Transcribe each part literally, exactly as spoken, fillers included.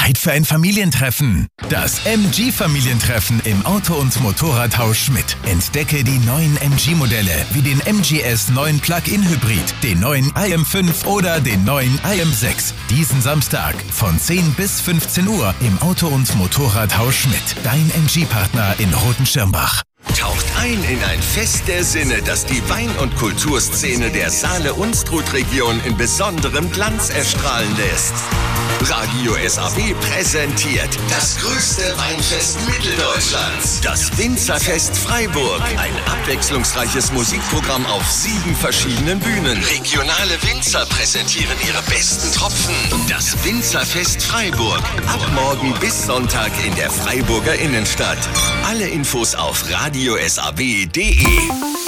Zeit für ein Familientreffen. Das M G-Familientreffen im Auto- und Motorradhaus Schmidt. Entdecke die neuen M G-Modelle wie den M G S neun Plug-in Hybrid, den neuen I M fünf oder den neuen I M sechs. Diesen Samstag von zehn bis fünfzehn Uhr im Auto- und Motorradhaus Schmidt. Dein M G-Partner in Rotenschirmbach. Taucht ein in ein Fest der Sinne, das die Wein- und Kulturszene der Saale-Unstrut-Region in besonderem Glanz erstrahlen lässt. Radio S A W präsentiert das größte Weinfest Mitteldeutschlands, das Winzerfest Freiburg. Ein abwechslungsreiches Musikprogramm auf sieben verschiedenen Bühnen. Regionale Winzer präsentieren ihre besten Tropfen. Das Winzerfest Freiburg. Ab morgen bis Sonntag in der Freiburger Innenstadt. Alle Infos auf radio s a w punkt d e.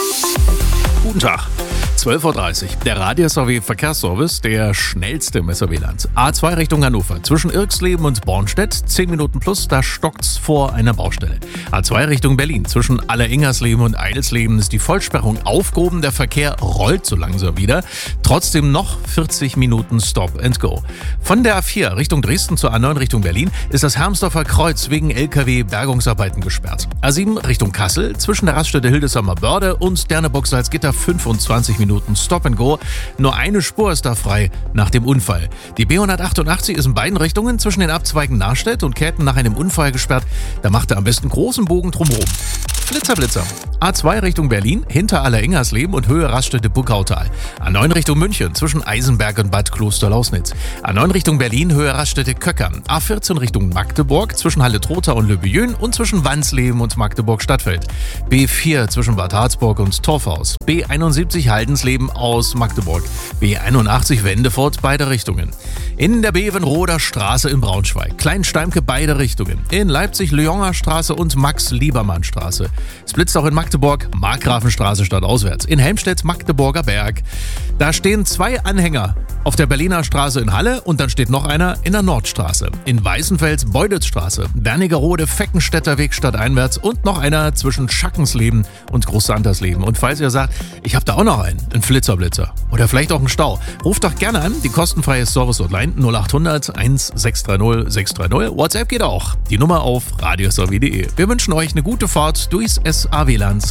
Guten Tag. zwölf Uhr dreißig. Der Radio S A W Verkehrsservice, der schnellste im S A W-Land. A zwei Richtung Hannover. Zwischen Irxleben und Bornstedt, zehn Minuten plus, da stockt's vor einer Baustelle. A zwei Richtung Berlin. Zwischen Alleringersleben und Eidelsleben ist die Vollsperrung aufgehoben. Der Verkehr rollt so langsam wieder. Trotzdem noch vierzig Minuten Stop and Go. Von der A vier Richtung Dresden zur A neun Richtung Berlin ist das Hermsdorfer Kreuz wegen L K W-Bergungsarbeiten gesperrt. A sieben Richtung Kassel. Zwischen der Raststätte Hildesheimer Börde und Derneburg-Salzgitter fünfundzwanzig Minuten Stop and Go. Nur eine Spur ist da frei nach dem Unfall. Die B hundertachtundachtzig ist in beiden Richtungen zwischen den Abzweigen Nachstedt und Käthen nach einem Unfall gesperrt. Da macht er am besten großen Bogen drumherum. Flitzer, Blitzer. A zwei Richtung Berlin, hinter Alleringersleben und Höhe Raststätte Buckautal. A neun Richtung München, zwischen Eisenberg und Bad Kloster-Lausnitz. A neun Richtung Berlin, Höhe Raststätte Köckern. A vierzehn Richtung Magdeburg, zwischen Halle-Trotha und Löbejön und zwischen Wansleben und Magdeburg-Stadtfeld. B vier zwischen Bad Harzburg und Torfhaus. B einundsiebzig Haldensleben aus Magdeburg. B einundachtzig Wendefort, beide Richtungen. In der Bevenroder Straße in Braunschweig. Kleinsteimke, beide Richtungen. In Leipzig Lyoner Straße und Max-Liebermann-Straße. Es blitzt auch in Magdeburg, Markgrafenstraße stadtauswärts. In Helmstedt Magdeburger Berg. Da stehen zwei Anhänger auf der Berliner Straße in Halle und dann steht noch einer in der Nordstraße. In Weißenfels Beudelsstraße, Wernigerode Feckenstädter Weg stadteinwärts und noch einer zwischen Schackensleben und Großsantersleben. Und falls ihr sagt, ich habe da auch noch einen, einen Flitzerblitzer oder vielleicht auch einen Stau, ruft doch gerne an, die kostenfreie Service-Hotline null achthundert sechshundertzreißig sechshundertdreißig. WhatsApp geht auch. Die Nummer auf radio s a w punkt d e. Wir wünschen euch eine gute Fahrt durchs S A W-Land.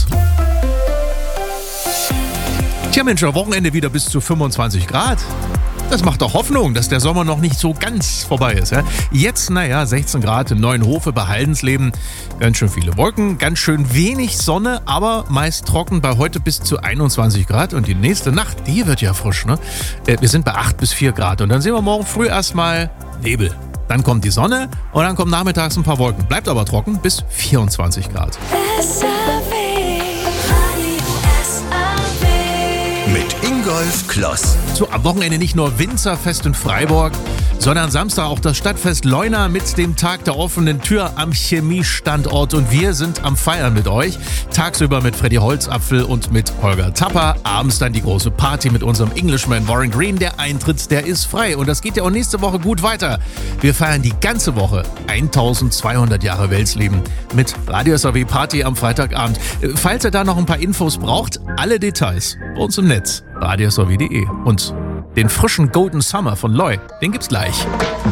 Tja Mensch, am Wochenende wieder bis zu fünfundzwanzig Grad. Das macht doch Hoffnung, dass der Sommer noch nicht so ganz vorbei ist. Ja? Jetzt, naja, sechzehn Grad in Neuenhofe bei Haldensleben. Ganz schön viele Wolken, ganz schön wenig Sonne, aber meist trocken bei heute bis zu einundzwanzig Grad. Und die nächste Nacht, die wird ja frisch, ne? Wir sind bei acht bis vier Grad. Und dann sehen wir morgen früh erstmal Nebel. Dann kommt die Sonne und dann kommen nachmittags ein paar Wolken. Bleibt aber trocken bis vierundzwanzig Grad. Mit Ingolf Kloss. So, am Wochenende nicht nur Winzerfest in Freiburg, sondern Samstag auch das Stadtfest Leuna mit dem Tag der offenen Tür am Chemiestandort. Und wir sind am Feiern mit euch. Tagsüber mit Freddy Holzapfel und mit Holger Tapper. Abends dann die große Party mit unserem Englishman Warren Green. Der Eintritt, der ist frei. Und das geht ja auch nächste Woche gut weiter. Wir feiern die ganze Woche eintausendzweihundert Jahre Welsleben mit Radio S A W Party am Freitagabend. Falls ihr da noch ein paar Infos braucht, alle Details bei uns im Netz. radio s a w punkt d e. Und den frischen Golden Summer von Loy, den gibt's gleich.